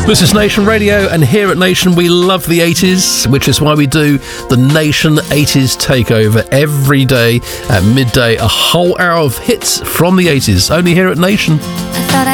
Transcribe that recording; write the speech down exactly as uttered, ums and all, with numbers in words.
This is Nation Radio, and here at Nation we love the eighties, which is why we do the Nation eighties Takeover every day at midday, a whole hour of hits from the eighties, only here at Nation. I thought I